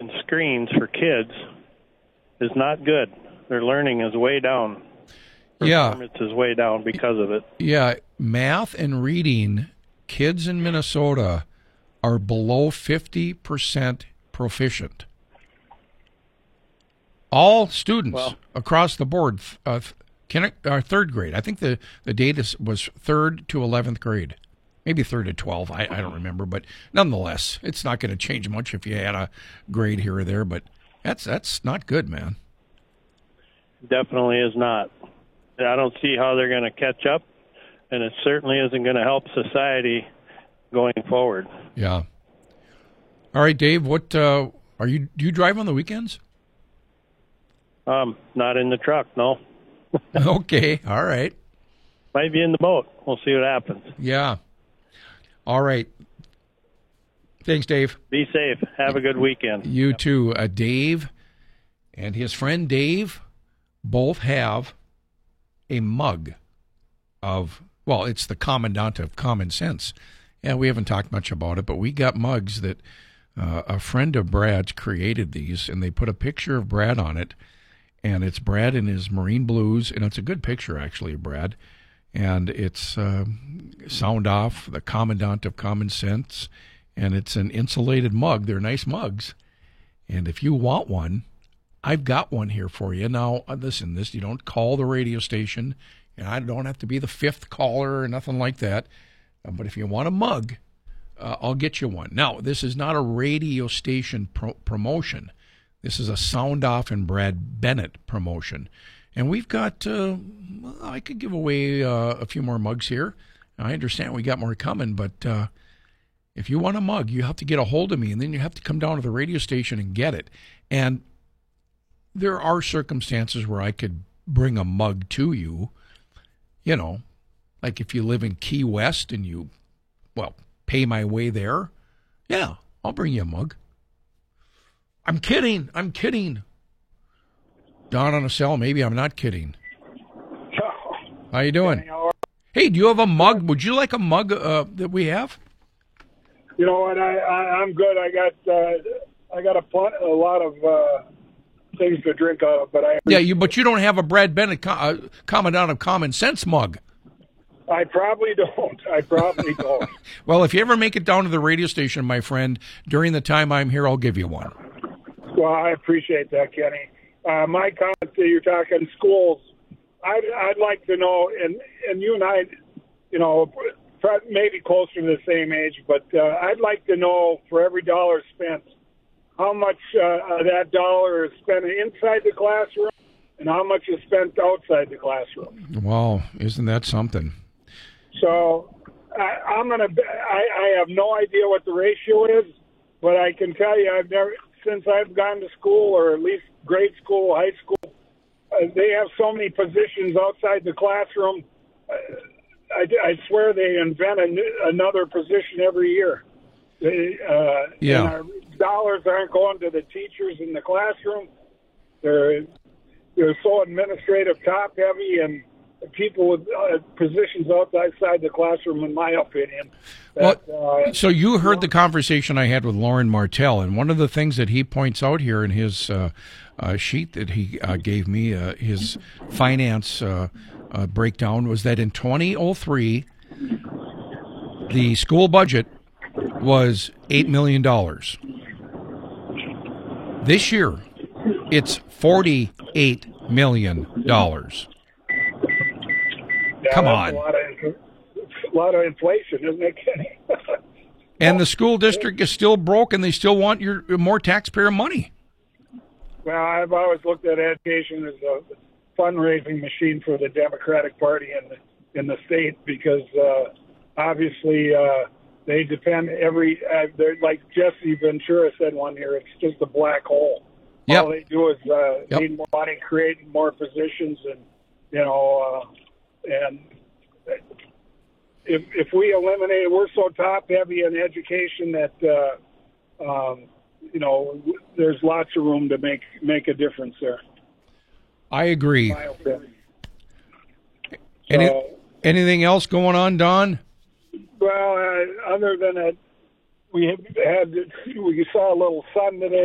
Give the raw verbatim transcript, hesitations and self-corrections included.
and screens for kids is not good. Their learning is way down. Yeah. Performance is way down because of it. Yeah, math and reading, kids in Minnesota are below fifty percent proficient. All students Well, across the board, uh, kin- uh, third grade. I think the, the data was third to eleventh grade. Maybe third to twelve. I, I don't remember. But nonetheless, it's not going to change much if you add a grade here or there. But that's that's not good, man. Definitely is not. I don't see how they're going to catch up, and it certainly isn't going to help society going forward. Yeah. All right, Dave. What uh, are you? Do you drive on the weekends? Um, not in the truck, no. Okay. All right. Might be in the boat. We'll see what happens. Yeah. All right. Thanks, Dave. Be safe. Have a good weekend. You too. Uh, Dave and his friend Dave both have a mug of, well, it's the Commandant of Common Sense. Yeah, we haven't talked much about it, but we got mugs that uh, a friend of Brad's created these, and they put a picture of Brad on it, and it's Brad in his Marine Blues, and it's a good picture, actually, of Brad. And it's uh, sound off, the Commandant of Common Sense, and it's an insulated mug. They're nice mugs. And if you want one, I've got one here for you. Now, uh, listen, this, you don't call the radio station, and I don't have to be the fifth caller or nothing like that. Uh, but if you want a mug, uh, I'll get you one. Now, this is not a radio station pro- promotion. This is a Sound Off and Brad Bennett promotion. And we've got, uh, well, I could give away uh, a few more mugs here. I understand we got more coming, but uh, if you want a mug, you have to get a hold of me, and then you have to come down to the radio station and get it. And there are circumstances where I could bring a mug to you, you know, like if you live in Key West and you, well, pay my way there, yeah, I'll bring you a mug. I'm kidding. I'm kidding. Don on a cell, maybe I'm not kidding. How you doing? Hey, do you have a mug? Would you like a mug uh, that we have? You know what? I, I I'm good. I got uh, I got a, pl- a lot of uh, things to drink out of, but I yeah, you but you don't have a Brad Bennett co- uh, Commandant of Common Sense mug. I probably don't. I probably don't. Well, if you ever make it down to the radio station, my friend, during the time I'm here, I'll give you one. Well, I appreciate that, Kenny. Uh, my comment that you're talking schools, I'd, I'd like to know, and, and you and I, you know, maybe closer to the same age, but uh, I'd like to know for every dollar spent, how much uh, that dollar is spent inside the classroom and how much is spent outside the classroom. Wow, isn't that something? So I, I'm gonna. I, I have no idea what the ratio is, but I can tell you, I've never since I've gone to school, or at least grade school, high school. Uh, they have so many positions outside the classroom. Uh, I, I swear they invent a new, another position every year. They, uh, yeah. And our dollars aren't going to the teachers in the classroom. They're they're so administrative, top heavy, and people with uh, positions outside the classroom, in my opinion. That, well, uh, so you heard the conversation I had with Lauren Martell, and one of the things that he points out here in his uh, uh, sheet that he uh, gave me, uh, his finance uh, uh, breakdown, was that in twenty oh three, the school budget was eight million dollars. This year, it's forty-eight million dollars. Yeah, Come that's on. A lot, of, a lot of inflation, isn't it, Kenny? And the school district is still broke, and they still want your more taxpayer money. Well, I've always looked at education as a fundraising machine for the Democratic Party in the, in the state because uh, obviously uh, they depend every uh, – they're like Jesse Ventura said one year, it's just a black hole. Yep. All they do is uh, Yep. need more money, create more positions, and, you know, uh, and if if we eliminate, we're so top heavy in education that uh, um, you know there's lots of room to make make a difference there. I agree. My opinion. Any, So, anything else going on, Don? well, uh, other than that, we had we saw a little sun today.